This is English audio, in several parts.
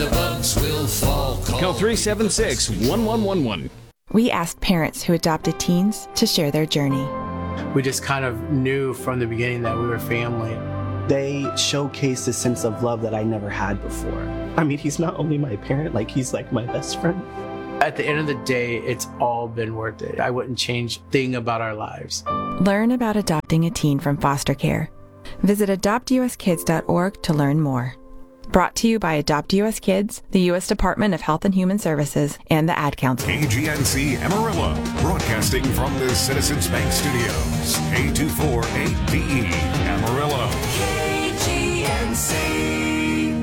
the bugs will fall. Call 376-1111. We asked parents who adopted teens to share their journey. We just kind of knew from the beginning that we were family. They showcased a sense of love that I never had before. I mean, he's not only my parent, he's like my best friend. At the end of the day, it's all been worth it. I wouldn't change a thing about our lives. Learn about adopting a teen from foster care. Visit adoptuskids.org to learn more. Brought to you by Adopt US Kids, the U.S. Department of Health and Human Services, and the Ad Council. KGNC Amarillo, broadcasting from the Citizens Bank Studios. K248BE, Amarillo. KGNC.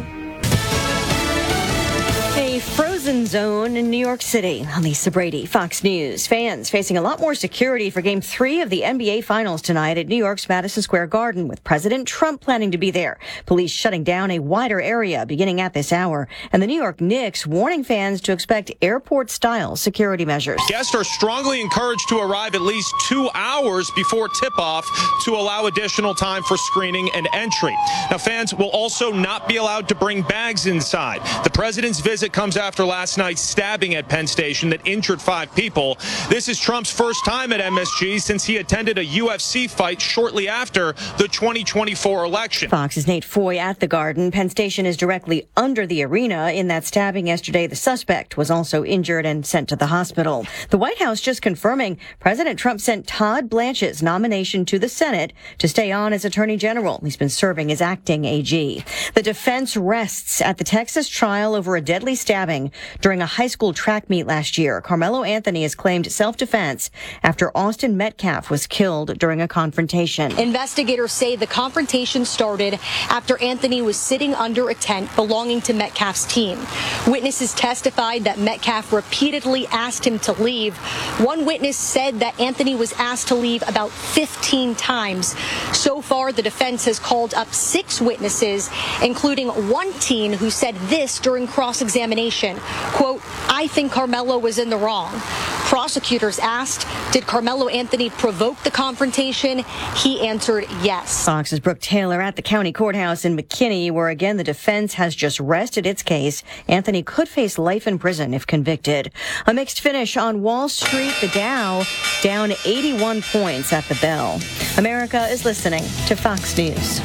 A frozen zone in New York City. Lisa Brady, Fox News. Fans facing a lot more security for Game 3 of the NBA Finals tonight at New York's Madison Square Garden, with President Trump planning to be there. Police shutting down a wider area beginning at this hour. And the New York Knicks warning fans to expect airport-style security measures. Guests are strongly encouraged to arrive at least 2 hours before tip-off to allow additional time for screening and entry. Now, fans will also not be allowed to bring bags inside. The president's visit comes after last night's stabbing at Penn Station that injured 5 people. This is Trump's first time at MSG since he attended a UFC fight shortly after the 2024 election. Fox's Nate Foy at the Garden. Penn Station is directly under the arena. In that stabbing yesterday, the suspect was also injured and sent to the hospital. The White House just confirming President Trump sent Todd Blanche's nomination to the Senate to stay on as Attorney General. He's been serving as acting AG. The defense rests at the Texas trial over a deadly stabbing during a high school track meet last year. Carmelo Anthony has claimed self-defense after Austin Metcalf was killed during a confrontation. Investigators say the confrontation started after Anthony was sitting under a tent belonging to Metcalf's team. Witnesses testified that Metcalf repeatedly asked him to leave. One witness said that Anthony was asked to leave about 15 times. So far, the defense has called up 6 witnesses, including one teen who said this during cross-examination. Quote, "I think Carmelo was in the wrong." Prosecutors asked, did Carmelo Anthony provoke the confrontation? He answered yes. Fox's Brooke Taylor at the county courthouse in McKinney, where again the defense has just rested its case. Anthony could face life in prison if convicted. A mixed finish on Wall Street. The Dow down 81 points at the bell. America is listening to Fox News.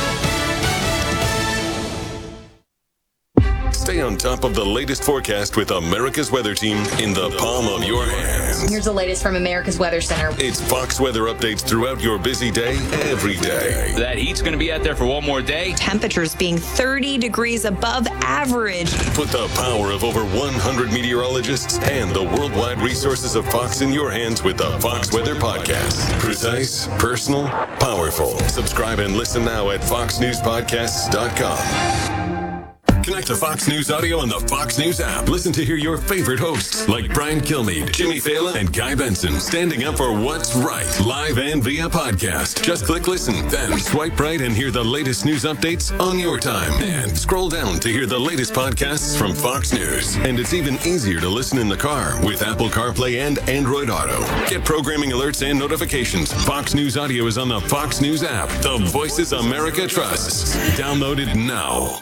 Stay on top of the latest forecast with America's Weather Team in the palm of your hands. Here's the latest from America's Weather Center. It's Fox weather updates throughout your busy day, every day. That heat's going to be out there for one more day. Temperatures being 30 degrees above average. Put the power of over 100 meteorologists and the worldwide resources of Fox in your hands with the Fox Weather Podcast. Precise, personal, powerful. Subscribe and listen now at foxnewspodcasts.com. Connect to Fox News Audio on the Fox News app. Listen to hear your favorite hosts like Brian Kilmeade, Jimmy Fallon, and Guy Benson standing up for what's right, live and via podcast. Just click listen, then swipe right and hear the latest news updates on your time. And scroll down to hear the latest podcasts from Fox News. And it's even easier to listen in the car with Apple CarPlay and Android Auto. Get programming alerts and notifications. Fox News Audio is on the Fox News app. The voices America trusts. Download it now.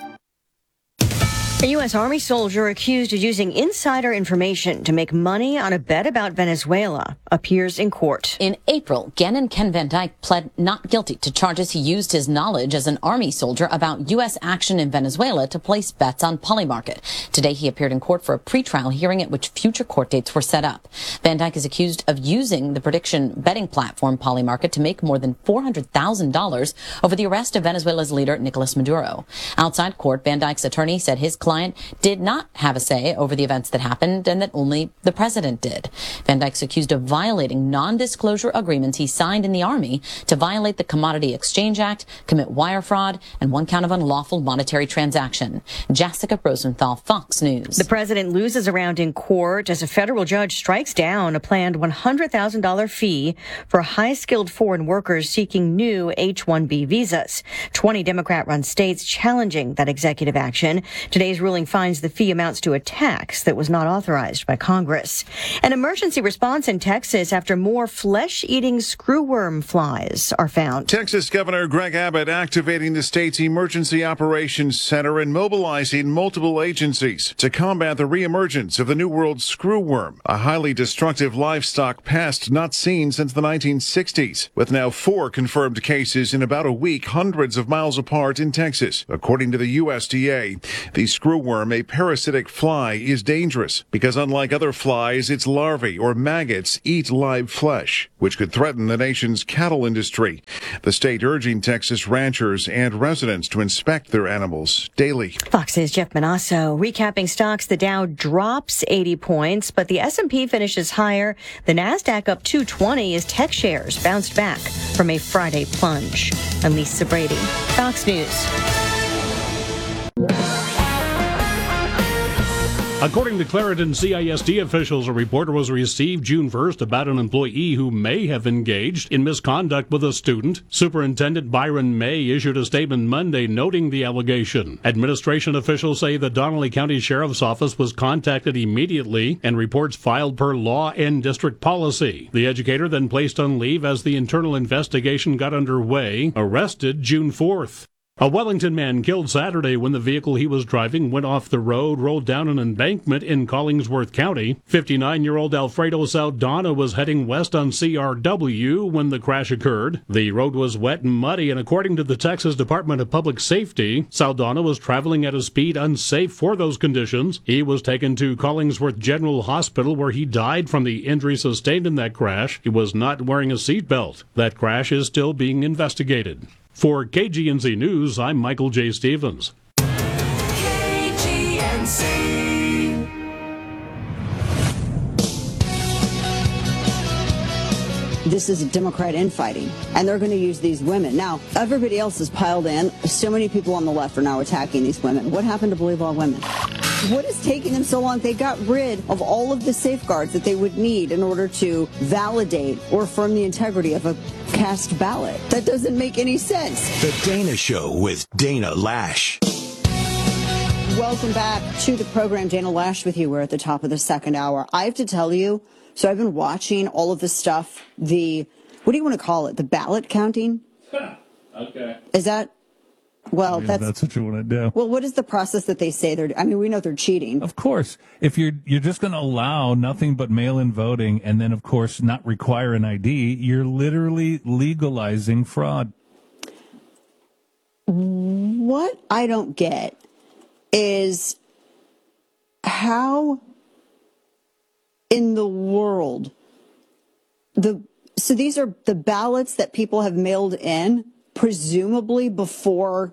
A U.S. Army soldier accused of using insider information to make money on a bet about Venezuela appears in court. In April, Gannon Ken Van Dyke pled not guilty to charges he used his knowledge as an Army soldier about U.S. action in Venezuela to place bets on Polymarket. Today, he appeared in court for a pretrial hearing at which future court dates were set up. Van Dyke is accused of using the prediction betting platform Polymarket to make more than $400,000 over the arrest of Venezuela's leader, Nicolas Maduro. Outside court, Van Dyke's attorney said his client did not have a say over the events that happened and that only the president did. Van Dyke's accused of violating non-disclosure agreements he signed in the Army to violate the Commodity Exchange Act, commit wire fraud, and 1 count of unlawful monetary transaction. Jessica Rosenthal, Fox News. The president loses a round in court as a federal judge strikes down a planned $100,000 fee for high-skilled foreign workers seeking new H-1B visas. 20 Democrat-run states challenging that executive action. Today's Today's ruling finds the fee amounts to a tax that was not authorized by Congress. An emergency response in Texas after more flesh-eating screwworm flies are found. Texas Governor Greg Abbott activating the state's Emergency Operations Center and mobilizing multiple agencies to combat the reemergence of the New World screwworm, a highly destructive livestock pest not seen since the 1960s, with now 4 confirmed cases in about a week, hundreds of miles apart in Texas. According to the USDA, the screwworm, a parasitic fly, is dangerous because unlike other flies, its larvae or maggots eat live flesh, which could threaten the nation's cattle industry. The state urging Texas ranchers and residents to inspect their animals daily. Fox's Jeff Manasso recapping stocks. The Dow drops 80 points, but the S&P finishes higher. The Nasdaq up 220 as tech shares bounced back from a Friday plunge. I'm Lisa Brady, Fox News. According to Clarendon CISD officials, a report was received June 1st about an employee who may have engaged in misconduct with a student. Superintendent Byron May issued a statement Monday noting the allegation. Administration officials say the Donnelly County Sheriff's Office was contacted immediately and reports filed per law and district policy. The educator then placed on leave as the internal investigation got underway, arrested June 4th. A Wellington man killed Saturday when the vehicle he was driving went off the road, rolled down an embankment in Collingsworth County. 59-year-old Alfredo Saldana was heading west on CRW when the crash occurred. The road was wet and muddy, and according to the Texas Department of Public Safety, Saldana was traveling at a speed unsafe for those conditions. He was taken to Collingsworth General Hospital, where he died from the injury sustained in that crash. He was not wearing a seatbelt. That crash is still being investigated. For KGNC News, I'm Michael J. Stevens. KGNC. This is a Democrat infighting, and they're going to use these women. Now, everybody else is piled in. So many people on the left are now attacking these women. What happened to Believe All Women? What is taking them so long? They got rid of all of the safeguards that they would need in order to validate or affirm the integrity of a cast ballot. That doesn't make any sense. The Dana Show with Dana Lash. Welcome back to the program. Dana Lash with you. We're at the top of the second hour. I have to tell you, so I've been watching all of this stuff, what do you want to call it? The ballot counting? Okay. Is that? Well, yeah, that's what you want to do. Well, what is the process that they say they're? I mean, we know they're cheating. Of course, if you're just going to allow nothing but mail-in voting, and then of course not require an ID, you're literally legalizing fraud. What I don't get is how in the world so these are the ballots that people have mailed in. Presumably before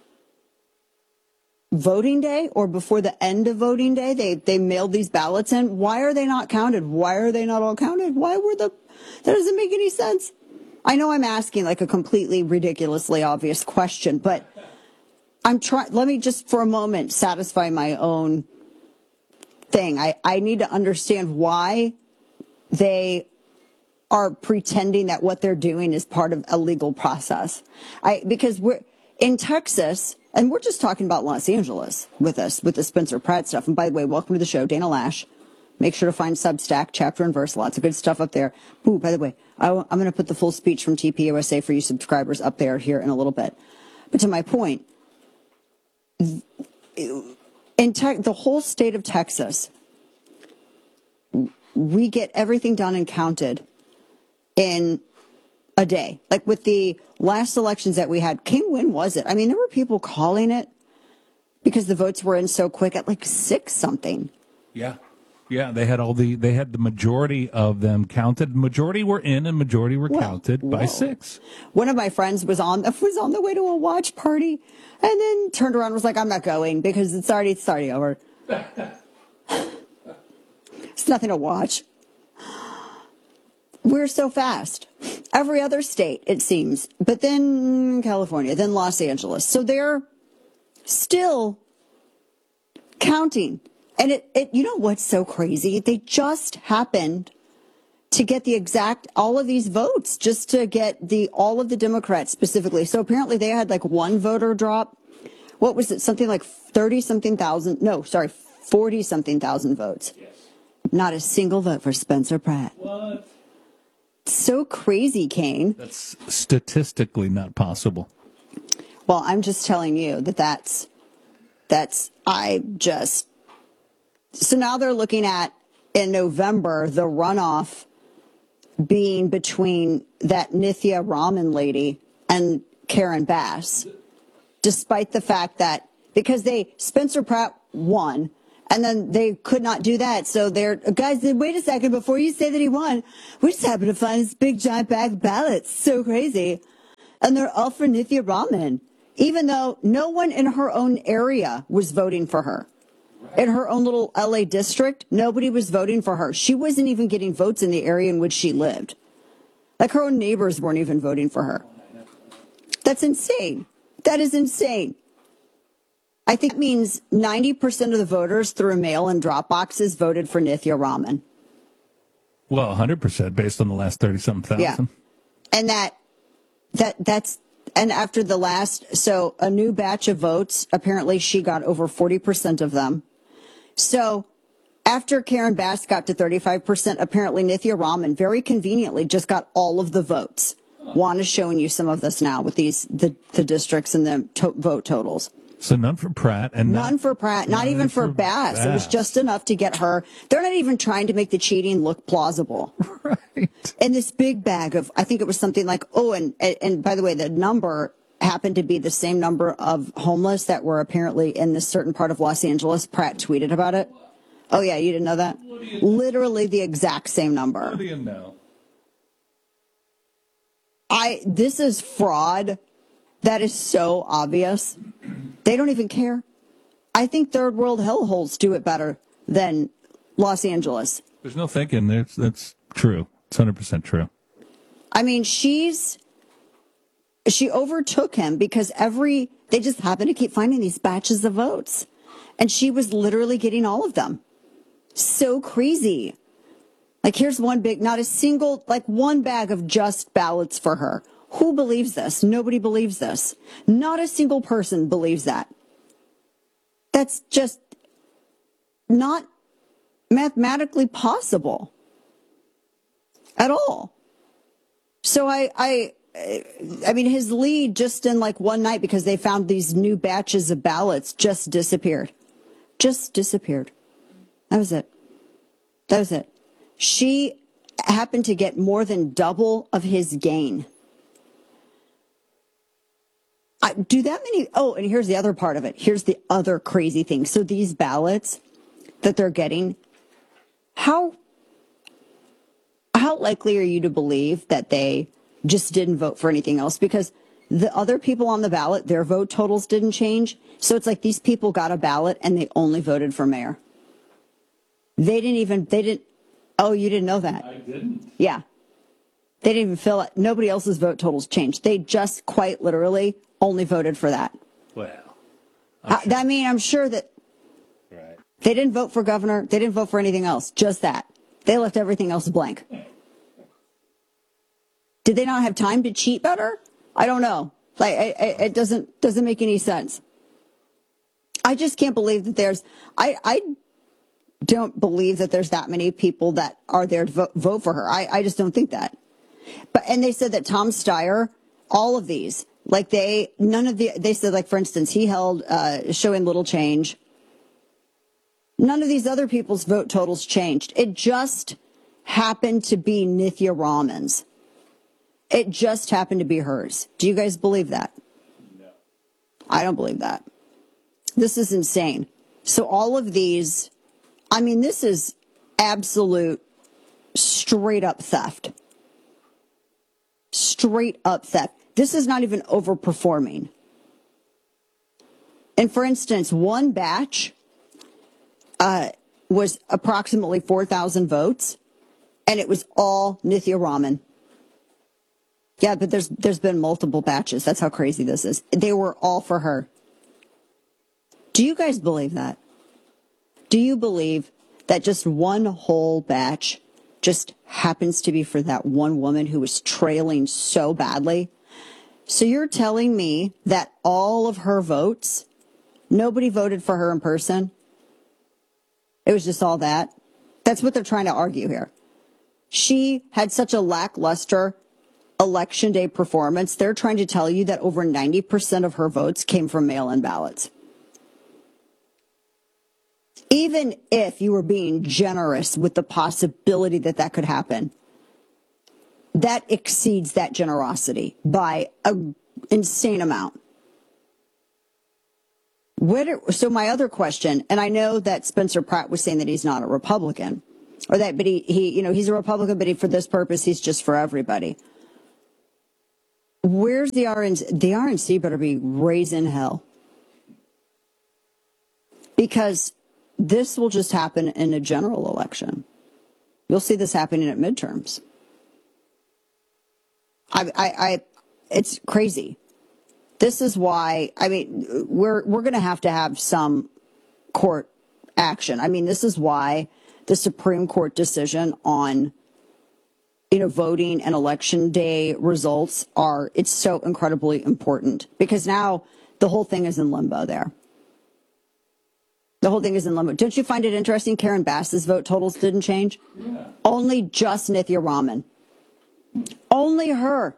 voting day or before the end of voting day, they mailed these ballots in. Why are they not counted? Why are they not all counted? That doesn't make any sense. I know I'm asking like a completely ridiculously obvious question, but let me just for a moment satisfy my own thing. I need to understand why they are pretending that what they're doing is part of a legal process. Because we're in Texas, and we're just talking about Los Angeles with the Spencer Pratt stuff. And by the way, welcome to the show, Dana Lash. Make sure to find Substack, chapter and verse. Lots of good stuff up there. Ooh, by the way, I'm going to put the full speech from TPUSA for you subscribers up there here in a little bit. But to my point, the whole state of Texas, we get everything done and counted in a day. Like with the last elections that we had, when was it? I mean, there were people calling it because the votes were in so quick at like 6 something. Yeah. Yeah, they had the majority of them counted. Majority were in and majority were counted by 6. One of my friends was on the way to a watch party and then turned around and was like, I'm not going because it's already over. It's nothing to watch. We're so fast. Every other state, it seems. But then California, then Los Angeles. So they're still counting. And it you know what's so crazy? They just happened to get all of these votes, just to get all of the Democrats specifically. So apparently they had like one voter drop what was it? Something like 40-something thousand votes. Yes. Not a single vote for Spencer Pratt. What? So crazy, Kane. That's statistically not possible. Well, I'm just telling you that's so now they're looking at in November the runoff being between that Nithya Raman lady and Karen Bass, despite the fact that because Spencer Pratt won. And then they could not do that. So guys, wait a second, before you say that he won, we just happened to find this big giant bag of ballots. So crazy. And they're all for Nithya Raman, even though no one in her own area was voting for her. In her own little LA district, nobody was voting for her. She wasn't even getting votes in the area in which she lived. Like her own neighbors weren't even voting for her. That's insane. That is insane. I think it means 90% of the voters through mail-in drop boxes voted for Nithya Raman. Well, 100% based on the last 30-something thousand. Yeah. And that's after the last, so a new batch of votes, apparently she got over 40% of them. So after Karen Bass got to 35%, apparently Nithya Raman very conveniently just got all of the votes. Juan showing you some of this now with the districts and the vote totals. So none for Pratt and none for Pratt, not even for Bass. It was just enough to get her. They're not even trying to make the cheating look plausible. Right. And this big bag of, I think it was something like, and by the way, the number happened to be the same number of homeless that were apparently in this certain part of Los Angeles. Pratt tweeted about it. Oh yeah, you didn't know that? Literally the exact same number. What do you know? This is fraud. That is so obvious. They don't even care. I think third world hellholes do it better than Los Angeles. There's no thinking. That's true. It's 100% true. I mean, she overtook him because they just happen to keep finding these batches of votes. And she was literally getting all of them. So crazy. Like here's one one bag of just ballots for her. Who believes this? Nobody believes this. Not a single person believes that. That's just not mathematically possible at all. So I mean, his lead just in like one night because they found these new batches of ballots just disappeared. Just disappeared. That was it. She happened to get more than double of his gain. Do that many? Oh, and here's the other part of it. Here's the other crazy thing. So these ballots that they're getting, how likely are you to believe that they just didn't vote for anything else? Because the other people on the ballot, their vote totals didn't change. So it's like these people got a ballot and they only voted for mayor. They didn't. Oh, you didn't know that? I didn't. Yeah. They didn't even fill it. Nobody else's vote totals changed. They just quite literally only voted for that. Well, I'm sure that they didn't vote for governor. They didn't vote for anything else. Just that. They left everything else blank. Did they not have time to cheat better? I don't know. It doesn't make any sense. I just can't believe that I don't believe that there's that many people that are there to vote for her. I just don't think that. And they said that Tom Steyer, all of these, they said, like, for instance, he held showing little change. None of these other people's vote totals changed. It just happened to be Nithya Raman's. It just happened to be hers. Do you guys believe that? No. I don't believe that. This is insane. So all of these, I mean, this is absolute straight up theft. Straight up theft. This is not even overperforming. And for instance, one batch was approximately 4,000 votes, and it was all Nithya Raman. Yeah, but there's been multiple batches. That's how crazy this is. They were all for her. Do you guys believe that? Do you believe that just one whole batch just happens to be for that one woman who was trailing so badly? So you're telling me that all of her votes Nobody voted for her in person. It was just all that. That's what they're trying to argue here. She had such a lackluster election day performance. They're trying to tell you that over 90% of her votes came from mail-in ballots. Even if you were being generous with the possibility that that could happen, that exceeds that generosity by an insane amount. So my other question, and I know that Spencer Pratt was saying that he's not a Republican, or that, but he he's a Republican, but for this purpose, he's just for everybody. Where's the RNC? The RNC better be raising hell, because this will just happen in a general election. You'll see this happening at midterms. It's crazy. This is why, we're going to have some court action. This is why the Supreme Court decision on, voting and election day results it's so incredibly important, because now the whole thing is in limbo there. The whole thing is in limbo. Don't you find it interesting? Karen Bass's vote totals didn't change. Yeah. Only just Nithya Raman. Only her.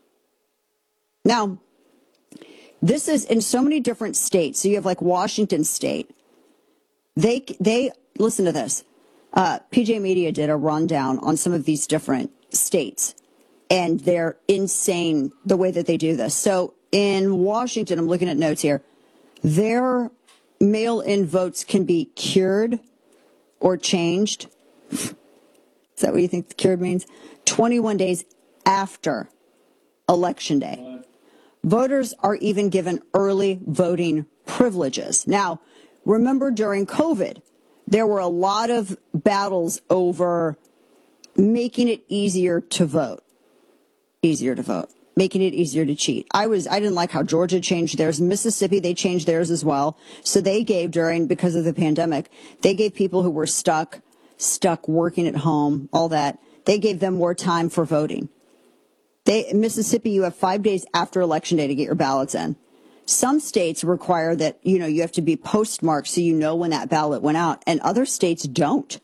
Now, this is in so many different states. So you have like Washington State. They listen to this. PJ Media did a rundown on some of these different states, and they're insane the way that they do this. So in Washington, I'm looking at notes here, their mail-in votes can be cured or changed. Is that what you think cured means? 21 days after Election Day. Voters are even given early voting privileges. Now, remember during COVID, there were a lot of battles over making it easier to vote. Making it easier to cheat. I didn't like how Georgia changed theirs. Mississippi, they changed theirs as well. So they gave because of the pandemic, they gave people who were stuck working at home, all that, they gave them more time for voting. In Mississippi, you have 5 days after Election Day to get your ballots in. Some states require that, you have to be postmarked so you know when that ballot went out, and other states don't.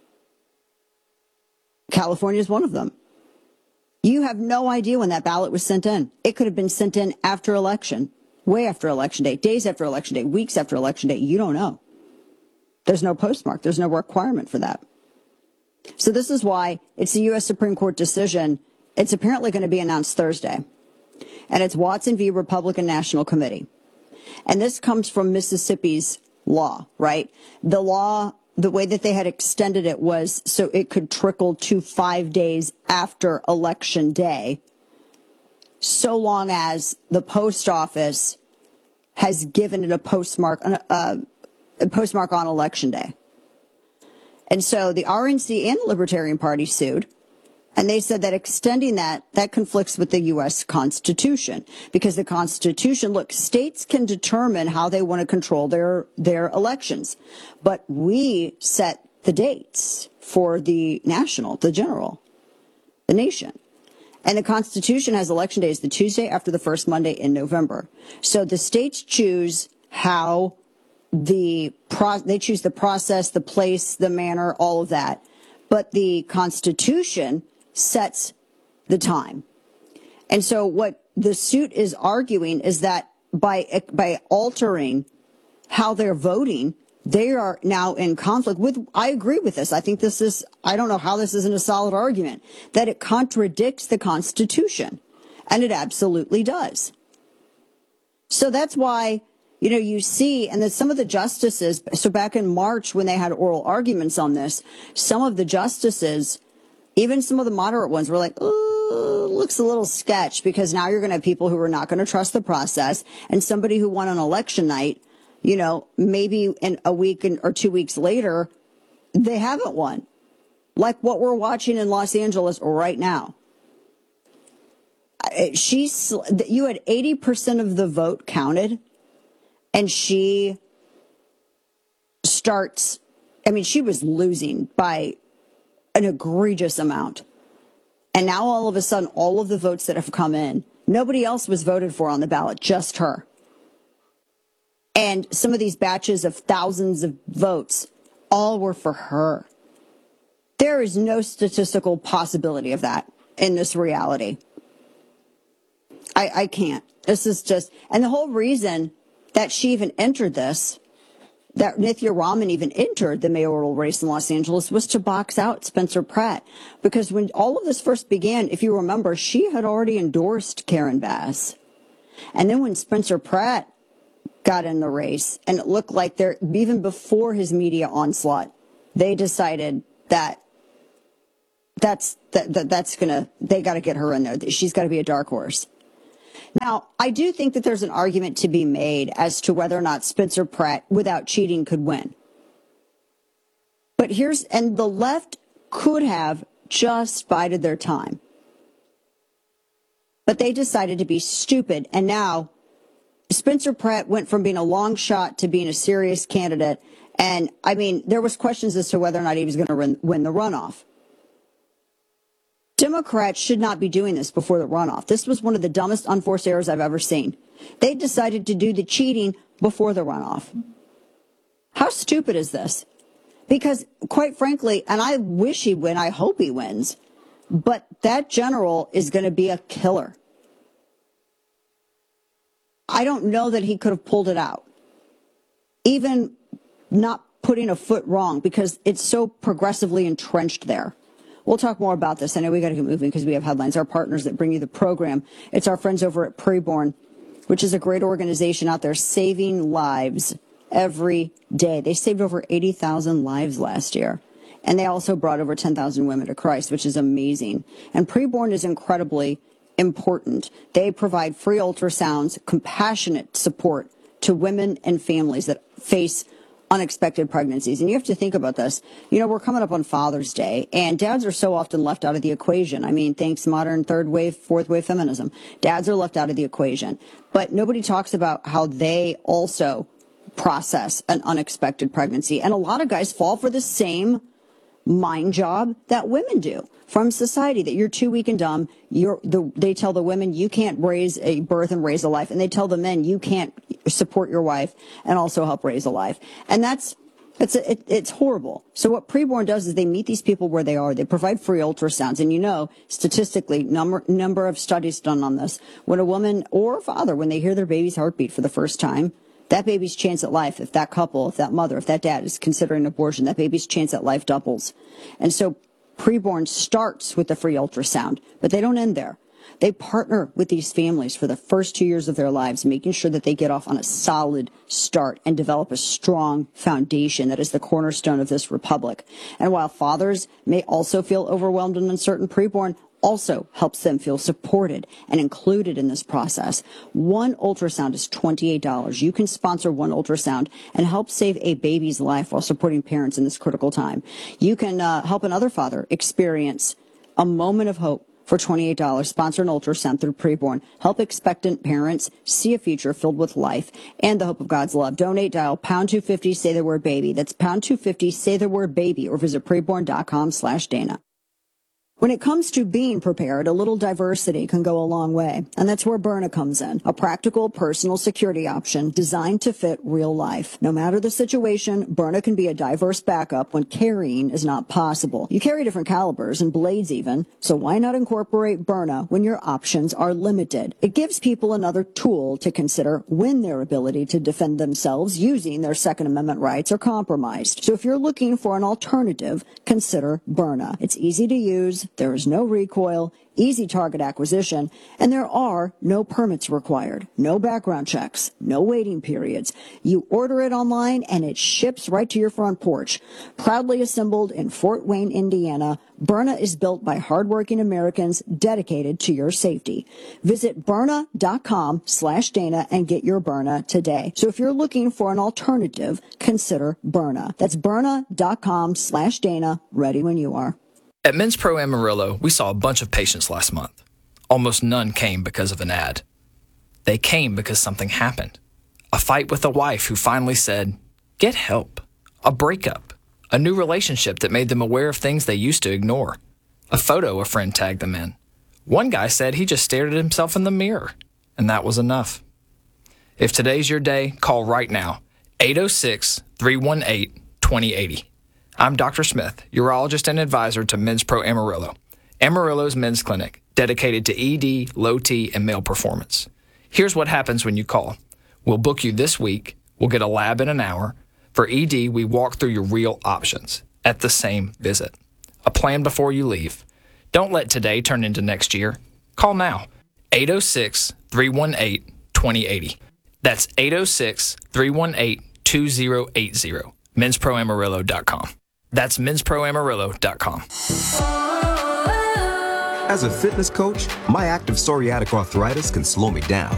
California is one of them. You have no idea when that ballot was sent in. It could have been sent in after election, way after Election Day, days after Election Day, weeks after Election Day. You don't know. There's no postmark. There's no requirement for that. So this is why it's the U.S. Supreme Court decision. It's apparently going to be announced Thursday. And it's Watson v. Republican National Committee. And this comes from Mississippi's law, right? The law, the way that they had extended it was so it could trickle to 5 days after Election Day, so long as the post office has given it a postmark on Election Day. And so the RNC and the Libertarian Party sued, and they said that extending that conflicts with the U.S. Constitution, because the Constitution, look, states can determine how they want to control their elections, but we set the dates for the nation. And the Constitution has Election Day as the Tuesday after the first Monday in November. So the states choose how they choose the process, the place, the manner, all of that. But the Constitution sets the time. And so what the suit is arguing is that by altering how they're voting, they are now in conflict with, I agree with this. I think I don't know how this isn't a solid argument, that it contradicts the Constitution. And it absolutely does. So that's why, you see, and that some of the justices, so back in March when they had oral arguments on this, some of the justices, even some of the moderate ones, were like, oh, looks a little sketch, because now you're going to have people who are not going to trust the process, and somebody who won on election night, maybe in a week or 2 weeks later, they haven't won. Like what we're watching in Los Angeles right now. You had 80% of the vote counted, and she was losing by an egregious amount. And now all of a sudden, all of the votes that have come in, nobody else was voted for on the ballot, just her. And some of these batches of thousands of votes all were for her. There is no statistical possibility of that in this reality. I can't. This is just, and the whole reason that she even entered this, that Nithya Raman even entered the mayoral race in Los Angeles, was to box out Spencer Pratt. Because when all of this first began, if you remember, she had already endorsed Karen Bass. And then when Spencer Pratt got in the race, and it looked like they're, even before his media onslaught, they decided that they got to get her in there. She's got to be a dark horse. Now, I do think that there's an argument to be made as to whether or not Spencer Pratt, without cheating, could win. But and the left could have just bided their time. But they decided to be stupid, and now Spencer Pratt went from being a long shot to being a serious candidate. And, I mean, there was questions as to whether or not he was going to win the runoff. Democrats should not be doing this before the runoff. This was one of the dumbest unforced errors I've ever seen. They decided to do the cheating before the runoff. How stupid is this? Because, quite frankly, and I wish he win, I hope he wins, but that general is going to be a killer. I don't know that he could have pulled it out, even not putting a foot wrong, because it's so progressively entrenched there. We'll talk more about this. I know we got to get moving because we have headlines. Our partners that bring you the program. It's our friends over at Preborn, which is a great organization out there saving lives every day. They saved over 80,000 lives last year. And they also brought over 10,000 women to Christ, which is amazing. And Preborn is incredibly important. They provide free ultrasounds, compassionate support to women and families that face unexpected pregnancies. And you have to think about this. You know, we're coming up on Father's Day, and dads are so often left out of the equation. I mean, thanks modern third wave, fourth wave feminism. Dads are left out of the equation. But nobody talks about how they also process an unexpected pregnancy. And a lot of guys fall for the same mind job that women do from society, that you're too weak and dumb. They tell the women you can't raise a birth and raise a life, and they tell the men you can't support your wife and also help raise a life. And it's horrible. So what Preborn does is they meet these people where they are. They provide free ultrasounds, and you know, statistically, number of studies done on this. When a woman or a father, when they hear their baby's heartbeat for the first time, that baby's chance at life, if that couple, if that mother, if that dad is considering abortion, that baby's chance at life doubles. And so Preborn starts with the free ultrasound, but they don't end there. They partner with these families for the first 2 years of their lives, making sure that they get off on a solid start and develop a strong foundation that is the cornerstone of this republic. And while fathers may also feel overwhelmed and uncertain, Preborn also helps them feel supported and included in this process. One ultrasound is $28. You can sponsor one ultrasound and help save a baby's life while supporting parents in this critical time. You can help another father experience a moment of hope for $28. Sponsor an ultrasound through Preborn. Help expectant parents see a future filled with life and the hope of God's love. Donate, dial pound 250, say the word baby. That's pound 250, say the word baby, or visit preborn.com/Dana. When it comes to being prepared, a little diversity can go a long way. And that's where Byrna comes in, a practical personal security option designed to fit real life. No matter the situation, Byrna can be a diverse backup when carrying is not possible. You carry different calibers and blades even, so why not incorporate Byrna when your options are limited? It gives people another tool to consider when their ability to defend themselves using their Second Amendment rights are compromised. So if you're looking for an alternative, consider Byrna. It's easy to use. There is no recoil, easy target acquisition, and there are no permits required, no background checks, no waiting periods. You order it online and it ships right to your front porch. Proudly assembled in Fort Wayne, Indiana, Byrna is built by hardworking Americans dedicated to your safety. Visit Byrna.com/Dana and get your Byrna today. So if you're looking for an alternative, consider Byrna. That's Byrna.com/Dana, ready when you are. At Men's Pro Amarillo, we saw a bunch of patients last month. Almost none came because of an ad. They came because something happened. A fight with a wife who finally said, "Get help." A breakup. A new relationship that made them aware of things they used to ignore. A photo a friend tagged them in. One guy said he just stared at himself in the mirror, and that was enough. If today's your day, call right now. 806-318-2080. I'm Dr. Smith, urologist and advisor to Men's Pro Amarillo. Amarillo's men's clinic, dedicated to ED, low T, and male performance. Here's what happens when you call. We'll book you this week. We'll get a lab in an hour. For ED, we walk through your real options at the same visit. A plan before you leave. Don't let today turn into next year. Call now. 806-318-2080. That's 806-318-2080. MensProAmarillo.com. That's MensProAmarillo.com. As a fitness coach, my active psoriatic arthritis can slow me down.